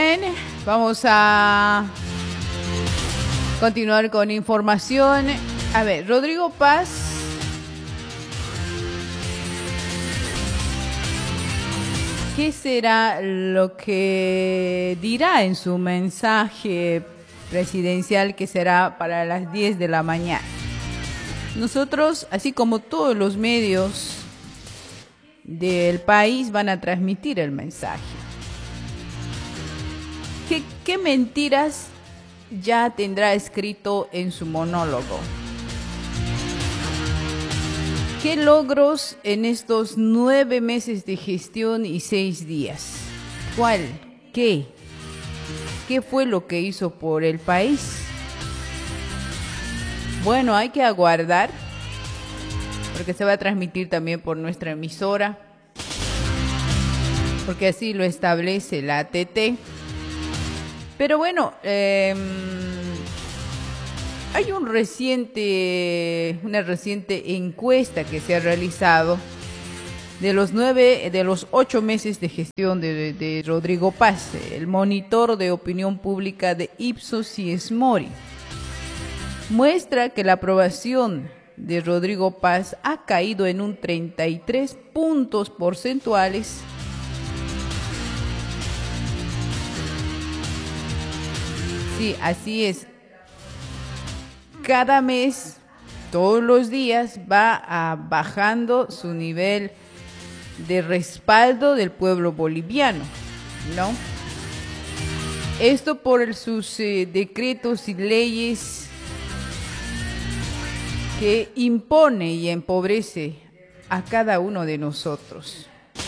bien, vamos a continuar con información. A ver, Rodrigo Paz ¿qué será lo que dirá en su mensaje presidencial que será para las 10 de la mañana? Nosotros, así como todos los medios del país, van a transmitir el mensaje. ¿Qué mentiras ya tendrá escrito en su monólogo? ¿Qué logros en estos 9 meses de gestión y 6 días? ¿Cuál? ¿Qué? ¿Qué fue lo que hizo por el país? Bueno, hay que aguardar, porque se va a transmitir también por nuestra emisora, porque así lo establece la ATT. Pero bueno, hay una reciente encuesta que se ha realizado de los 8 meses de gestión de Rodrigo Paz, el monitor de opinión pública de Ipsos y Smori. Muestra que la aprobación de Rodrigo Paz ha caído en un 33 puntos porcentuales. Sí, así es. Cada mes, todos los días, va bajando su nivel de respaldo del pueblo boliviano, ¿no? Esto por sus decretos y leyes que impone y empobrece a cada uno de nosotros.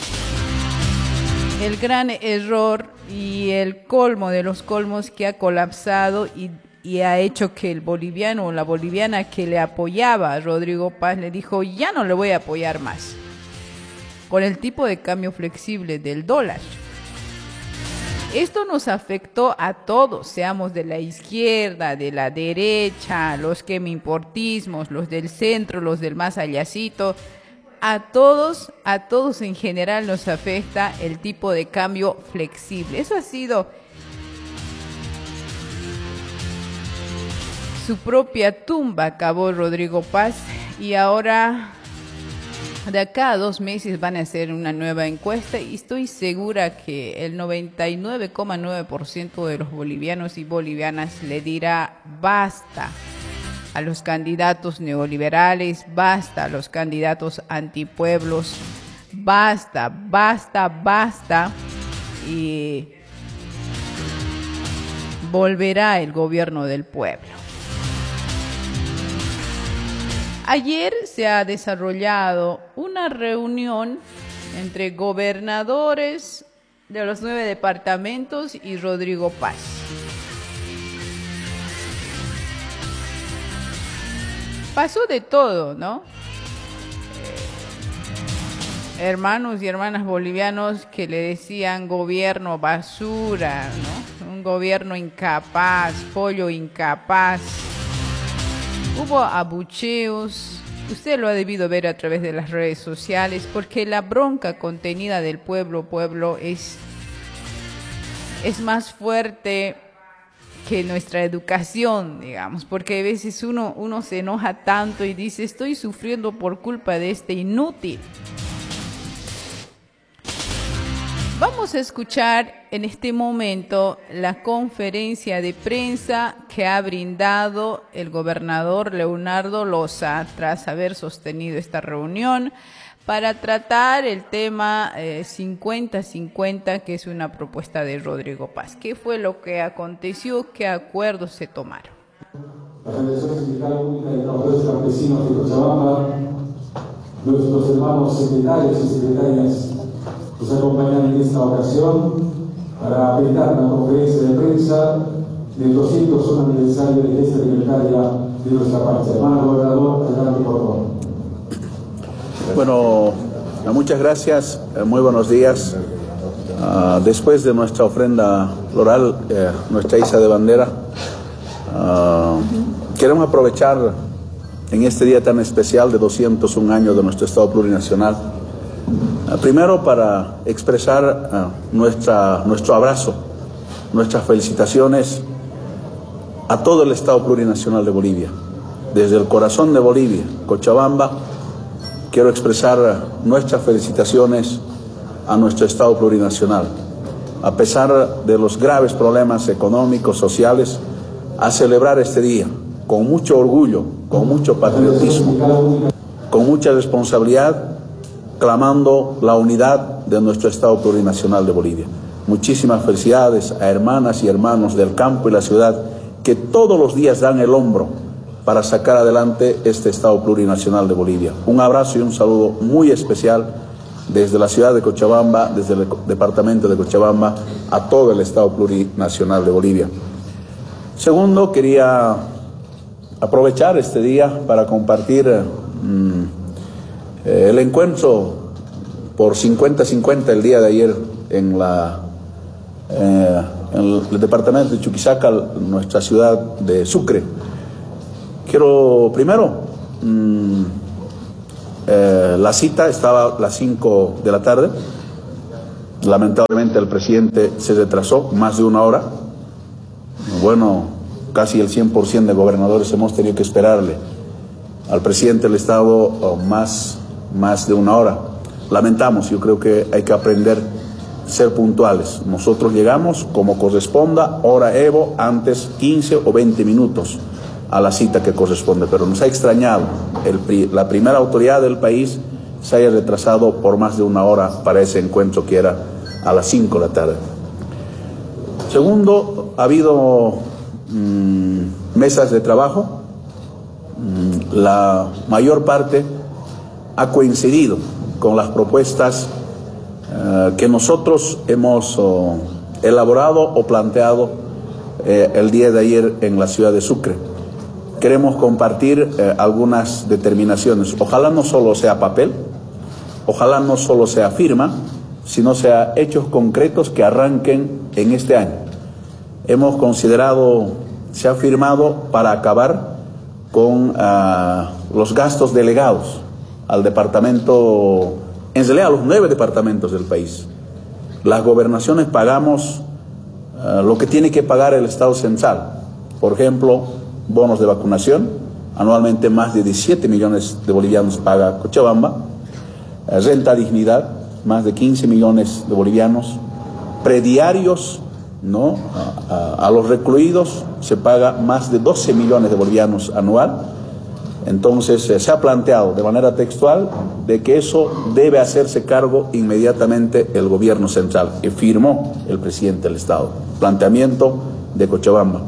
El gran error y el colmo de los colmos que ha colapsado y ha hecho que el boliviano o la boliviana que le apoyaba a Rodrigo Paz le dijo: ya no le voy a apoyar más, con el tipo de cambio flexible del dólar. Esto nos afectó a todos, seamos de la izquierda, de la derecha, los que me importismos, los del centro, los del más allácito. A todos en general nos afecta el tipo de cambio flexible. Eso ha sido su propia tumba, acabó Rodrigo Paz, y ahora de acá a 2 meses van a hacer una nueva encuesta y estoy segura que el 99,9% de los bolivianos y bolivianas le dirá basta a los candidatos neoliberales, basta a los candidatos antipueblos, basta, basta, basta, y volverá el gobierno del pueblo. Ayer se ha desarrollado una reunión entre gobernadores de los 9 departamentos y Rodrigo Paz. Pasó de todo, ¿no? Hermanos y hermanas bolivianos que le decían gobierno basura, ¿no? Un gobierno incapaz, pollo incapaz. Hubo abucheos, usted lo ha debido ver a través de las redes sociales, porque la bronca contenida del pueblo es más fuerte que nuestra educación, digamos, porque a veces uno se enoja tanto y dice: estoy sufriendo por culpa de este inútil. Vamos a escuchar en este momento la conferencia de prensa que ha brindado el gobernador Leonardo Loza tras haber sostenido esta reunión para tratar el tema 50-50, que es una propuesta de Rodrigo Paz. ¿Qué fue lo que aconteció? ¿Qué acuerdos se tomaron? La Federación Sindical Única de Trabajadores Campesinos de Cochabamba, nuestros hermanos secretarios y secretarias nos acompañan en esta ocasión para brindar una conferencia de prensa del 201 aniversario de la gesta libertaria de nuestra patria. Hermano gobernador, adelante por favor. Bueno, muchas gracias, muy buenos días. Después de nuestra ofrenda floral, nuestra iza de bandera, queremos aprovechar en este día tan especial de 201 años de nuestro Estado plurinacional, primero para expresar nuestro abrazo nuestras felicitaciones a todo el Estado Plurinacional de Bolivia. Desde el corazón de Bolivia, Cochabamba, quiero expresar nuestras felicitaciones a nuestro Estado Plurinacional. A pesar de los graves problemas económicos, sociales, a celebrar este día con mucho orgullo, con mucho patriotismo, con mucha responsabilidad, clamando la unidad de nuestro Estado Plurinacional de Bolivia. Muchísimas felicidades a hermanas y hermanos del campo y la ciudad que todos los días dan el hombro para sacar adelante este Estado Plurinacional de Bolivia. Un abrazo y un saludo muy especial desde la ciudad de Cochabamba, desde el departamento de Cochabamba, a todo el Estado Plurinacional de Bolivia. Segundo, quería aprovechar este día para compartir el encuentro por 50-50 el día de ayer en el departamento de Chuquisaca, nuestra ciudad de Sucre. Quiero primero, la cita estaba a las 5 de la tarde. Lamentablemente el presidente se retrasó más de una hora. Bueno, casi el 100% de gobernadores hemos tenido que esperarle al presidente del Estado más de una hora. Lamentamos, yo creo que hay que aprender a ser puntuales. Nosotros llegamos como corresponda, hora Evo, antes 15 o 20 minutos a la cita que corresponde, pero nos ha extrañado la primera autoridad del país se haya retrasado por más de una hora para ese encuentro que era a las 5 de la tarde. Segundo, ha habido mesas de trabajo. La mayor parte ha coincidido con las propuestas que nosotros hemos elaborado o planteado el día de ayer en la ciudad de Sucre. Queremos compartir algunas determinaciones. Ojalá no solo sea papel, ojalá no solo sea firma, sino sea hechos concretos que arranquen en este año. Hemos considerado, se ha firmado para acabar con los gastos delegados al departamento, en realidad a los 9 departamentos del país. Las gobernaciones pagamos lo que tiene que pagar el Estado central. Por ejemplo, bonos de vacunación, anualmente más de 17 millones de bolivianos paga Cochabamba. Renta dignidad, más de 15 millones de bolivianos. Prediarios, ¿no? A los recluidos se paga más de 12 millones de bolivianos anual. Entonces se ha planteado de manera textual de que eso debe hacerse cargo inmediatamente el gobierno central, que firmó el presidente del Estado. Planteamiento de Cochabamba.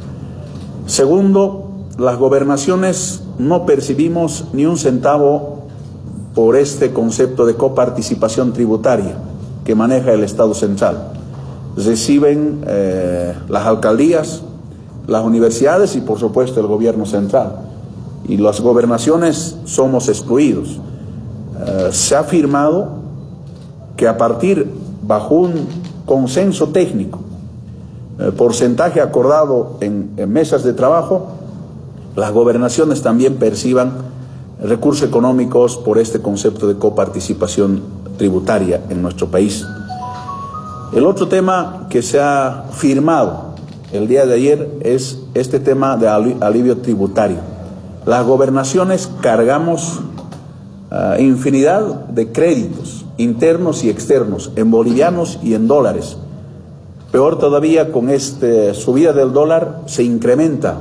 Segundo, las gobernaciones no percibimos ni un centavo por este concepto de coparticipación tributaria que maneja el Estado central. Reciben las alcaldías, las universidades y por supuesto el gobierno central. Y las gobernaciones somos excluidos. Se ha firmado que a partir, bajo un consenso técnico, porcentaje acordado en mesas de trabajo, las gobernaciones también perciban recursos económicos por este concepto de coparticipación tributaria en nuestro país. El otro tema que se ha firmado el día de ayer es este tema de alivio tributario. Las gobernaciones cargamos infinidad de créditos internos y externos en bolivianos y en dólares. Peor todavía, con esta subida del dólar se incrementa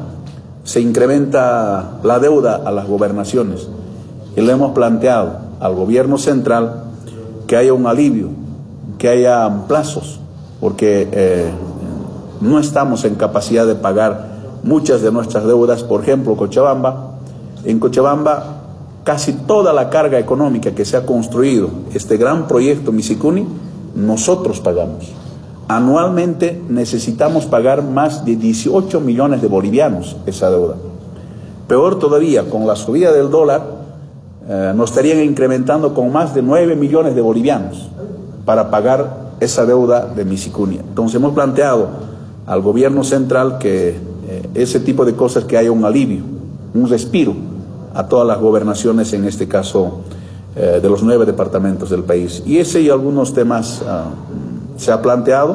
la deuda a las gobernaciones. Y le hemos planteado al gobierno central que haya un alivio, que haya plazos, porque no estamos en capacidad de pagar muchas de nuestras deudas. Por ejemplo, en Cochabamba, casi toda la carga económica que se ha construido, este gran proyecto Misicuni, nosotros pagamos. Anualmente necesitamos pagar más de 18 millones de bolivianos esa deuda. Peor todavía, con la subida del dólar, nos estarían incrementando con más de 9 millones de bolivianos para pagar esa deuda de Misicuni. Entonces hemos planteado al gobierno central que ese tipo de cosas, que haya un alivio, un respiro a todas las gobernaciones, en este caso de los 9 departamentos del país. Y ese y algunos temas se ha planteado,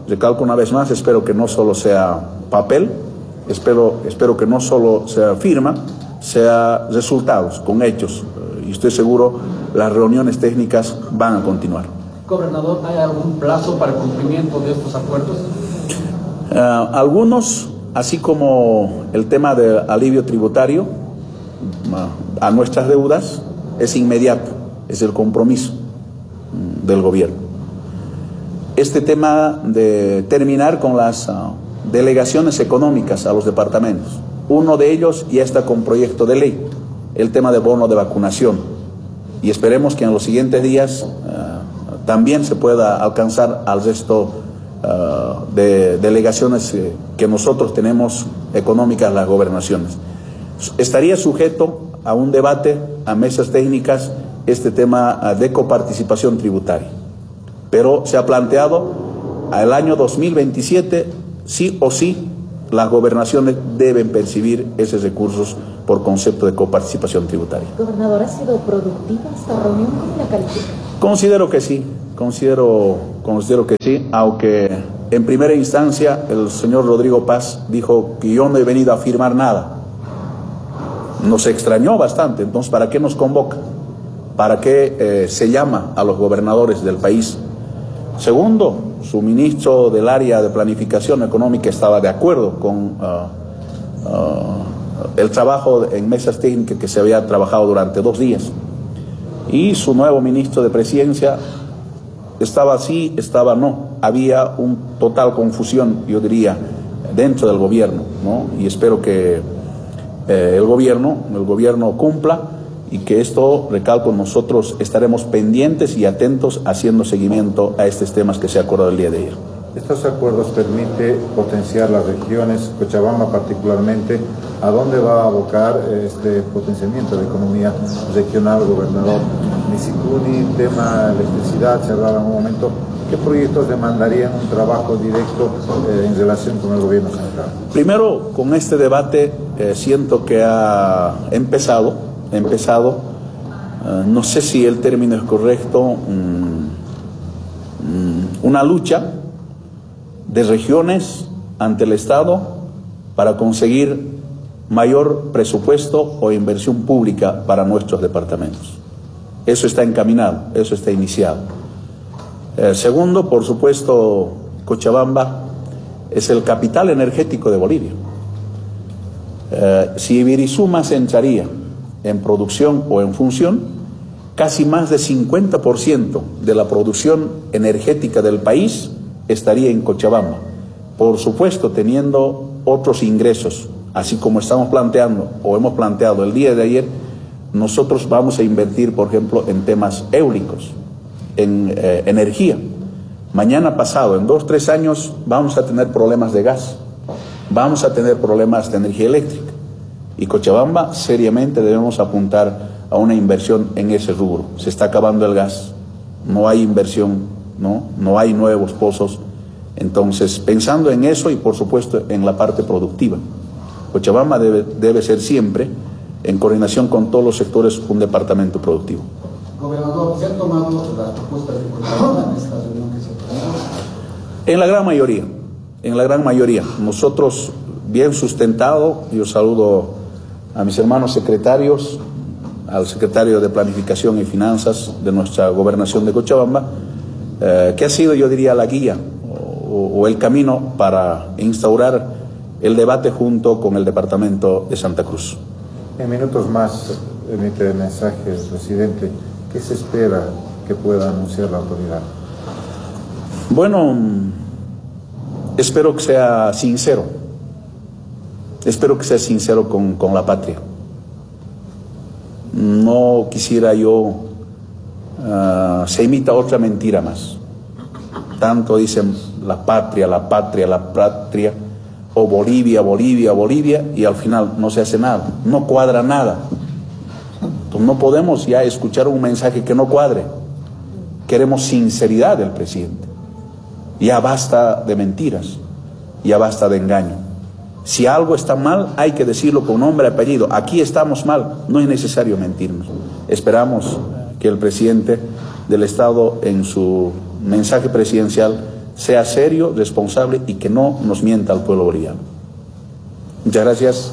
recalco una vez más, espero que no solo sea papel, espero que no solo sea firma, sea resultados, con hechos. Y estoy seguro las reuniones técnicas van a continuar. Gobernador, ¿hay algún plazo para el cumplimiento de estos acuerdos? Algunos, así como el tema de alivio tributario a nuestras deudas, es inmediato, es el compromiso del gobierno. Este tema de terminar con las delegaciones económicas a los departamentos, uno de ellos ya está con proyecto de ley, el tema de bono de vacunación, y esperemos que en los siguientes días también se pueda alcanzar al resto de delegaciones que nosotros tenemos económicas, las gobernaciones. Estaría sujeto a un debate, a mesas técnicas, este tema de coparticipación tributaria, pero se ha planteado al año 2027, sí o sí, las gobernaciones deben percibir esos recursos por concepto de coparticipación tributaria. Gobernador, ¿ha sido productiva esta reunión? ¿Cómo la califica? Considero que sí, considero que sí, aunque en primera instancia el señor Rodrigo Paz dijo que yo no he venido a firmar nada. Nos extrañó bastante, entonces ¿para qué nos convoca? ¿Para qué se llama a los gobernadores del país? Segundo, su ministro del área de planificación económica estaba de acuerdo con el trabajo en mesas técnicas que se había trabajado durante 2 días. Y su nuevo ministro de Presidencia estaba sí, estaba no. Había un total confusión, yo diría, dentro del gobierno, ¿no? Y espero que el gobierno cumpla y que esto, recalco, nosotros estaremos pendientes y atentos haciendo seguimiento a estos temas que se acordó el día de ayer. Estos acuerdos permiten potenciar las regiones, Cochabamba particularmente. ¿A dónde va a abocar este potenciamiento de economía regional, gobernador? Misicuni, tema electricidad, se hablaba en un momento. ¿Qué proyectos demandarían un trabajo directo en relación con el gobierno central? Primero, con este debate siento que ha empezado, no sé si el término es correcto, una lucha de regiones ante el Estado para conseguir mayor presupuesto o inversión pública para nuestros departamentos. Eso está encaminado, eso está iniciado. Segundo, por supuesto, Cochabamba es el capital energético de Bolivia. Si Ibirizuma se entraría en producción o en función, casi más de 50% de la producción energética del país estaría en Cochabamba. Por supuesto, teniendo otros ingresos, así como estamos planteando o hemos planteado el día de ayer, nosotros vamos a invertir, por ejemplo, en temas eólicos, en energía. Mañana pasado, en 2-3 años, vamos a tener problemas de gas, vamos a tener problemas de energía eléctrica. Y Cochabamba, seriamente debemos apuntar a una inversión en ese rubro. Se está acabando el gas, no hay inversión, no hay nuevos pozos. Entonces, pensando en eso y, por supuesto, en la parte productiva, Cochabamba debe ser siempre, en coordinación con todos los sectores, un departamento productivo. Gobernador, ¿se han tomado las propuestas de Cochabamba en esta reunión que se ha tenido? En la gran mayoría. Nosotros, bien sustentado, yo saludo a mis hermanos secretarios, al secretario de Planificación y Finanzas de nuestra gobernación de Cochabamba, que ha sido, yo diría, la guía o el camino para instaurar el debate junto con el departamento de Santa Cruz. En minutos más emite el mensaje el presidente. ¿Qué se espera que pueda anunciar la autoridad? Bueno, espero que sea sincero. Espero que sea sincero con la patria. No quisiera yo se imita otra mentira más. Tanto dicen la patria, o Bolivia, y al final no se hace nada, no cuadra nada. Entonces no podemos ya escuchar un mensaje que no cuadre. Queremos sinceridad del presidente. Ya basta de mentiras, ya basta de engaño. Si algo está mal, hay que decirlo con nombre y apellido. Aquí estamos mal, no es necesario mentirnos. Esperamos que el presidente del Estado, en su mensaje presidencial, sea serio, responsable y que no nos mienta al pueblo boliviano. Muchas gracias.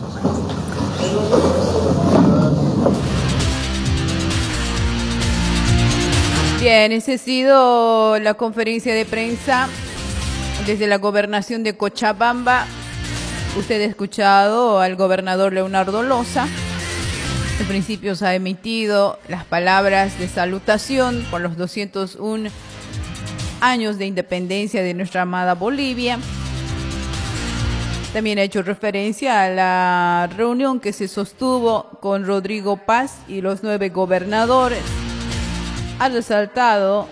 Bien, esa ha sido la conferencia de prensa desde la gobernación de Cochabamba. Usted ha escuchado al gobernador Leonardo Loza. En principio se ha emitido las palabras de salutación por los 201 años de independencia de nuestra amada Bolivia. También ha hecho referencia a la reunión que se sostuvo con Rodrigo Paz y los 9 gobernadores. Ha resaltado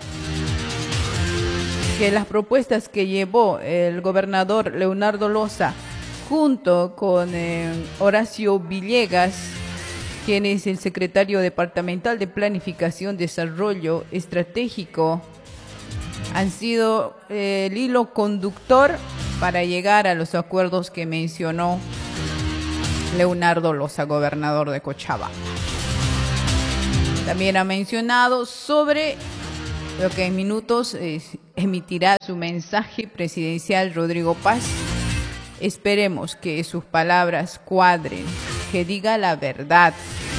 que las propuestas que llevó el gobernador Leonardo Loza junto con Horacio Villegas, quien es el secretario departamental de Planificación, Desarrollo Estratégico, han sido el hilo conductor para llegar a los acuerdos que mencionó Leonardo Loza, gobernador de Cochabamba. También ha mencionado sobre lo que en minutos emitirá su mensaje presidencial Rodrigo Paz. Esperemos que sus palabras cuadren, que diga la verdad.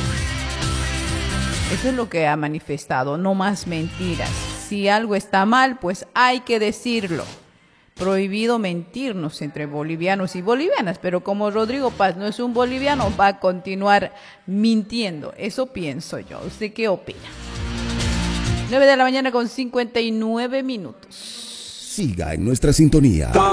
Eso es lo que ha manifestado, no más mentiras. Si algo está mal, pues hay que decirlo. Prohibido mentirnos entre bolivianos y bolivianas, pero como Rodrigo Paz no es un boliviano, va a continuar mintiendo. Eso pienso yo. ¿Usted qué opina? 9 de la mañana con 59 minutos. Siga en nuestra sintonía.